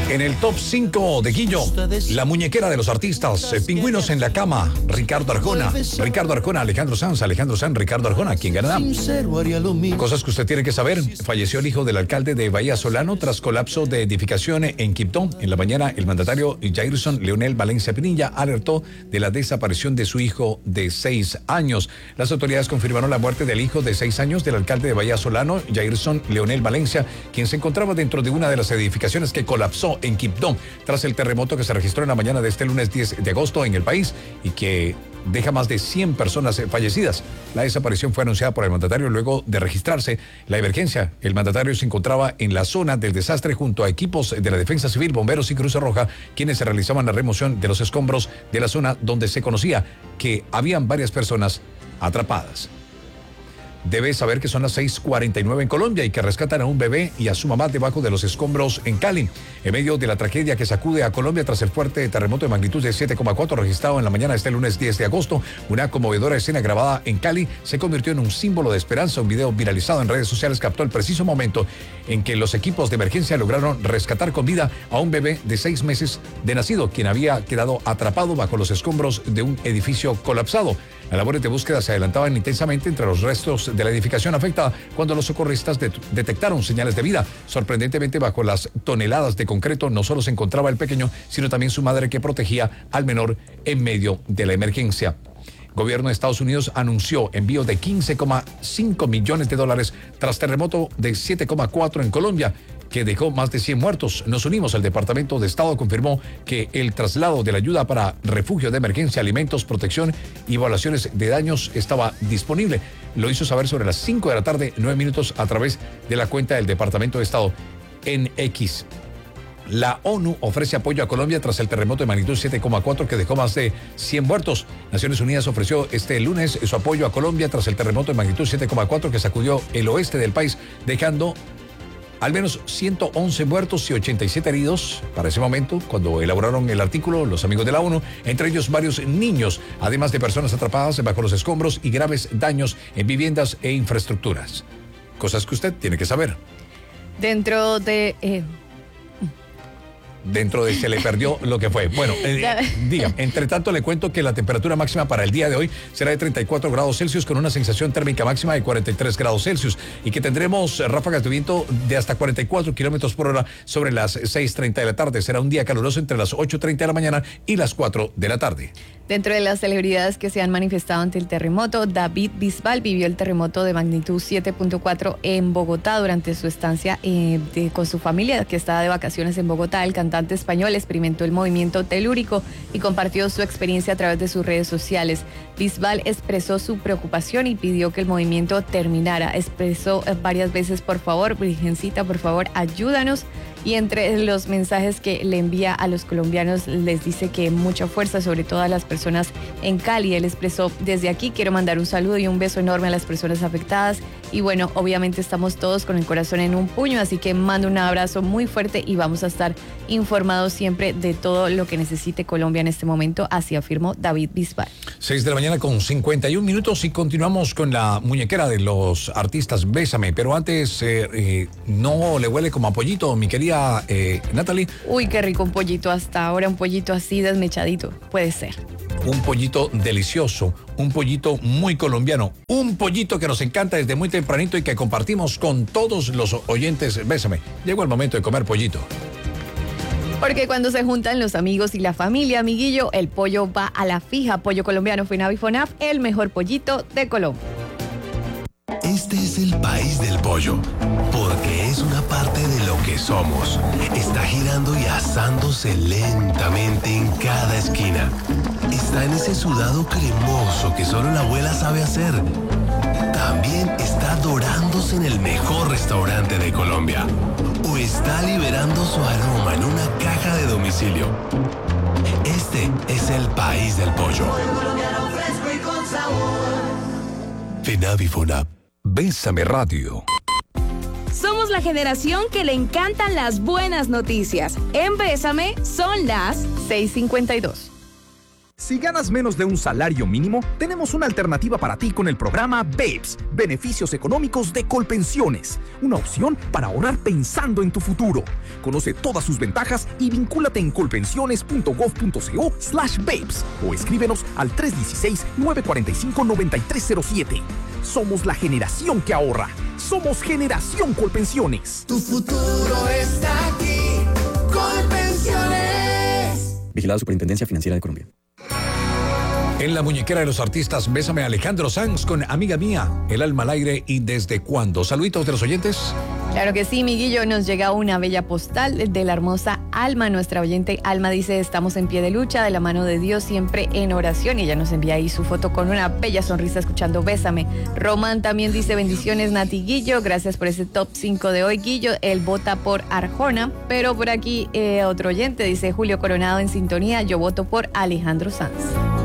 En el top 5 de Guillo, la muñequera de los artistas, Pingüinos en la Cama, Ricardo Arjona, Alejandro Sanz, Ricardo Arjona, ¿quién ganará? Cosas que usted tiene que saber. Falleció el hijo del alcalde de Bahía Solano tras colapso de edificación en Quibdó. En la mañana, el mandatario Jairson Leonel Valencia Pinilla alertó de la desaparición de su hijo de 6 años. Las autoridades confirmaron la muerte del hijo de 6 años del alcalde de Bahía Solano, Jairson Leonel Valencia, quien se encontraba dentro de una de las edificaciones que colapsó en Quibdó tras el terremoto que se registró en la mañana de este lunes 10 de agosto en el país y que deja más de 100 personas fallecidas. La desaparición fue anunciada por el mandatario luego de registrarse la emergencia. El mandatario se encontraba en la zona del desastre junto a equipos de la Defensa Civil, bomberos y Cruz Roja, quienes se realizaban la remoción de los escombros de la zona donde se conocía que habían varias personas atrapadas. Debe saber que son las 6:49 en Colombia y que rescatan a un bebé y a su mamá debajo de los escombros en Cali. En medio de la tragedia que sacude a Colombia tras el fuerte terremoto de magnitud de 7,4 registrado en la mañana de este lunes 10 de agosto, una conmovedora escena grabada en Cali se convirtió en un símbolo de esperanza. Un video viralizado en redes sociales captó el preciso momento en que los equipos de emergencia lograron rescatar con vida a un bebé de 6 meses de nacido, quien había quedado atrapado bajo los escombros de un edificio colapsado. Las labores de búsqueda se adelantaban intensamente entre los restos de la edificación afectada cuando los socorristas detectaron señales de vida. Sorprendentemente, bajo las toneladas de concreto no solo se encontraba el pequeño, sino también su madre que protegía al menor en medio de la emergencia. Gobierno de Estados Unidos anunció envío de $15,5 millones tras terremoto de 7,4 en Colombia, que dejó más de 100 muertos. Nos unimos. El Departamento de Estado confirmó que el traslado de la ayuda para refugio de emergencia, alimentos, protección y evaluaciones de daños estaba disponible. Lo hizo saber sobre las 5 de la tarde, 9 minutos, a través de la cuenta del Departamento de Estado en X. La ONU ofrece apoyo a Colombia tras el terremoto de magnitud 7,4 que dejó más de 100 muertos. Naciones Unidas ofreció este lunes su apoyo a Colombia tras el terremoto de magnitud 7,4 que sacudió el oeste del país, dejando al menos 111 muertos y 87 heridos para ese momento, cuando elaboraron el artículo los amigos de la ONU, entre ellos varios niños, además de personas atrapadas bajo los escombros y graves daños en viviendas e infraestructuras. Cosas que usted tiene que saber. Dentro de se le perdió lo que fue. Bueno, diga, entre tanto le cuento que la temperatura máxima para el día de hoy será de 34 grados Celsius con una sensación térmica máxima de 43 grados Celsius y que tendremos ráfagas de viento de hasta 44 kilómetros por hora sobre las 6:30 de la tarde. Será un día caluroso entre las 8:30 de la mañana y las 4 de la tarde. Dentro de las celebridades que se han manifestado ante el terremoto, David Bisbal vivió el terremoto de magnitud 7.4 en Bogotá durante su estancia con su familia, que estaba de vacaciones en Bogotá. El cantante español experimentó el movimiento telúrico y compartió su experiencia a través de sus redes sociales. Bisbal expresó su preocupación y pidió que el movimiento terminara. Expresó varias veces: por favor, Virgencita, por favor, ayúdanos. Y entre los mensajes que le envía a los colombianos les dice que mucha fuerza, sobre todo a las personas en Cali. Él expresó: desde aquí quiero mandar un saludo y un beso enorme a las personas afectadas. Y bueno, obviamente estamos todos con el corazón en un puño, así que mando un abrazo muy fuerte y vamos a estar informados siempre de todo lo que necesite Colombia en este momento, así afirmó David Bisbal. 6 de la mañana con 51 minutos y continuamos con la muñequera de los artistas, Bésame. Pero antes, no le huele como a pollito, mi querida Natalie. Uy, qué rico un pollito hasta ahora, un pollito así desmechadito, puede ser. Un pollito delicioso, un pollito muy colombiano, un pollito que nos encanta desde muy tempranito y que compartimos con todos los oyentes. Bésame, llegó el momento de comer pollito. Porque cuando se juntan los amigos y la familia, amiguillo, el pollo va a la fija. Pollo colombiano FINAVI-FONAF, el mejor pollito de Colombia. Este es el país del pollo, porque es una parte de lo que somos. Está girando y asándose lentamente en cada esquina. Está en ese sudado cremoso que solo la abuela sabe hacer. También está dorándose en el mejor restaurante de Colombia. O está liberando su aroma en una caja de domicilio. Este es el país del pollo. FINAVI-FONAP. Bésame Radio. Somos la generación que le encantan las buenas noticias. En Bésame son las 6:52. Si ganas menos de un salario mínimo, tenemos una alternativa para ti con el programa BABES, Beneficios Económicos de Colpensiones. Una opción para ahorrar pensando en tu futuro. Conoce todas sus ventajas y vincúlate en colpensiones.gov.co/BABES o escríbenos al 316-945-9307. Somos la generación que ahorra. Somos Generación Colpensiones. Tu futuro está aquí. Colpensiones. Vigilado Superintendencia Financiera de Colombia. En la muñequera de los artistas, bésame a Alejandro Sanz con Amiga Mía, El alma al aire y Desde cuándo. Saluditos de los oyentes. Claro que sí, Miguillo, nos llega una bella postal de la hermosa Alma. Nuestra oyente Alma dice: estamos en pie de lucha, de la mano de Dios, siempre en oración. Y ella nos envía ahí su foto con una bella sonrisa escuchando Bésame. Román también dice: bendiciones, Nati Guillo, gracias por ese top 5 de hoy, Guillo. Él vota por Arjona, pero por aquí otro oyente dice: Julio Coronado en sintonía, yo voto por Alejandro Sanz.